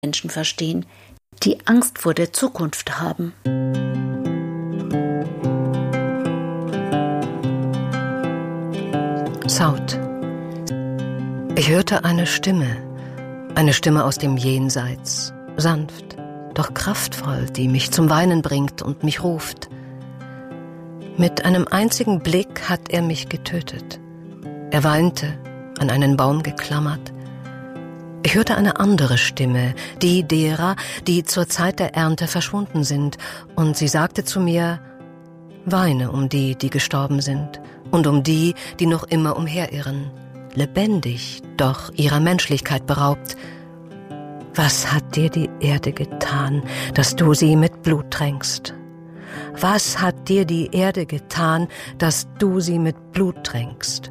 Menschen verstehen, die Angst vor der Zukunft haben. Saut. Ich hörte eine Stimme aus dem Jenseits, sanft, doch kraftvoll, die mich zum Weinen bringt und mich ruft. Mit einem einzigen Blick hat er mich getötet. Er weinte, an einen Baum geklammert. Ich hörte eine andere Stimme, die derer, die zur Zeit der Ernte verschwunden sind, und sie sagte zu mir: Weine um die, die gestorben sind, und um die, die noch immer umherirren, lebendig, doch ihrer Menschlichkeit beraubt. Was hat dir die Erde getan, dass du sie mit Blut tränkst? Was hat dir die Erde getan, dass du sie mit Blut tränkst?